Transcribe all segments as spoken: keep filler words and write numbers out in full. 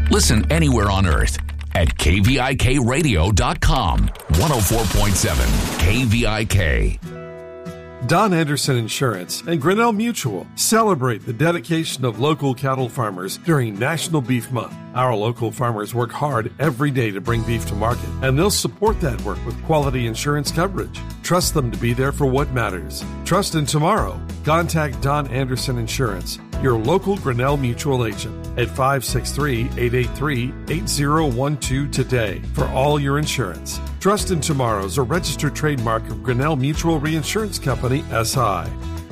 Listen anywhere on earth at K V I K radio dot com. one oh four point seven K V I K. Don Anderson Insurance and Grinnell Mutual celebrate the dedication of local cattle farmers during National Beef Month. Our local farmers work hard every day to bring beef to market, and they'll support that work with quality insurance coverage. Trust them to be there for what matters. Trust in tomorrow. Contact Don Anderson Insurance, your local Grinnell Mutual agent, at five six three, eight eight three, eight zero one two today for all your insurance. Trust in Tomorrow is a registered trademark of Grinnell Mutual Reinsurance Company, S I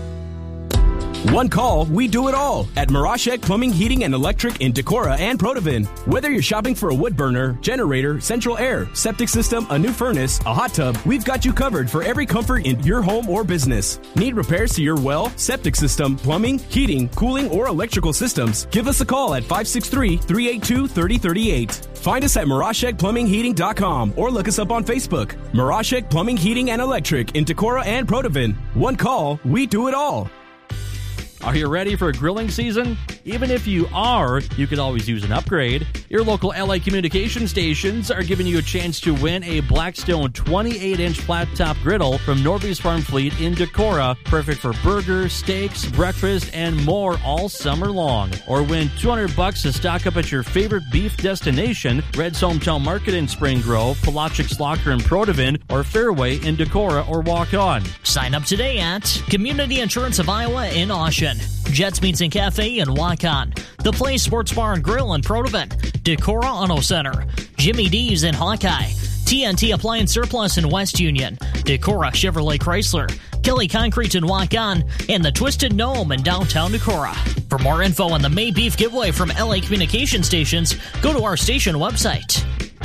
One call, we do it all at Mirashek Plumbing, Heating, and Electric in Decorah and Protivin. Whether you're shopping for a wood burner, generator, central air, septic system, a new furnace, a hot tub, we've got you covered for every comfort in your home or business. Need repairs to your well, septic system, plumbing, heating, cooling, or electrical systems? Give us a call at five six three, three eight two, three oh three eight. Find us at Mirashek Plumbing Heating dot com or look us up on Facebook. Mirashek Plumbing, Heating, and Electric in Decorah and Protivin. One call, we do it all. Are you ready for grilling season? Even if you are, you could always use an upgrade. Your local L A communication stations are giving you a chance to win a Blackstone twenty-eight inch flat-top griddle from Norby's Farm Fleet in Decorah. Perfect for burgers, steaks, breakfast, and more all summer long. Or win two hundred bucks to stock up at your favorite beef destination, Red's Hometown Market in Spring Grove, Palachik's Locker in Protivin, or Fairway in Decorah or Walk On. Sign up today at Community Insurance of Iowa in Austin, Jets Meats and Cafe in Waukon, The Place Sports Bar and Grill in Protivin, Decorah Auto Center, Jimmy D's in Hawkeye, T N T Appliance Surplus in West Union, Decorah Chevrolet Chrysler, Kelly Concrete in Waukon, and the Twisted Gnome in downtown Decorah. For more info on the May Beef giveaway from L A Communication Stations, go to our station website.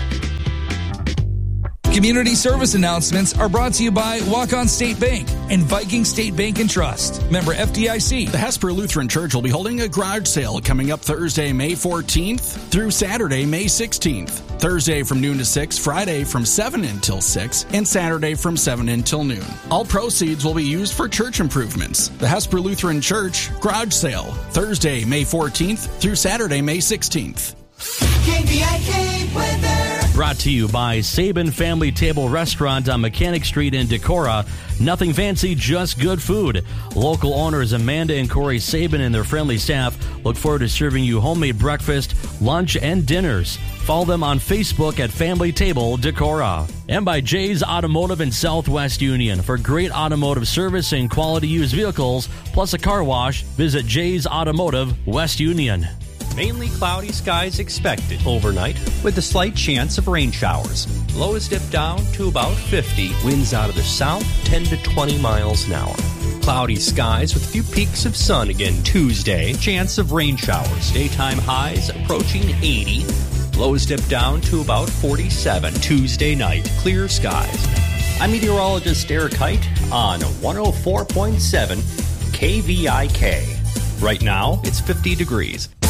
Community service announcements are brought to you by Walk-On State Bank and Viking State Bank and Trust. Member F D I C. The Hesper Lutheran Church will be holding a garage sale coming up Thursday, May fourteenth through Saturday, May sixteenth. Thursday from noon to six, Friday from seven until six, and Saturday from seven until noon. All proceeds will be used for church improvements. The Hesper Lutheran Church garage sale, Thursday, May fourteenth through Saturday, May sixteenth. K V I K weather. Brought to you by Sabin Family Table Restaurant on Mechanic Street in Decorah. Nothing fancy, just good food. Local owners Amanda and Corey Sabin and their friendly staff look forward to serving you homemade breakfast, lunch, and dinners. Follow them on Facebook at Family Table Decorah. And by Jay's Automotive in Southwest Union. For great automotive service and quality used vehicles, plus a car wash, visit Jay's Automotive, West Union. Mainly cloudy skies expected overnight with a slight chance of rain showers. Lows dip down to about fifty. Winds out of the south ten to twenty miles an hour. Cloudy skies with a few peaks of sun again Tuesday. Chance of rain showers. Daytime highs approaching eighty. Lows dip down to about forty-seven. Tuesday night, clear skies. I'm meteorologist Eric Height on one oh four point seven K V I K. Right now, it's fifty degrees.